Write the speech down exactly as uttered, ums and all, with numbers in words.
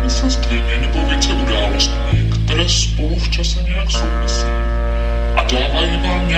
souvislosti se dvěmi nebo více událostmi, které spolu v čase nějak souvisí a dávají vám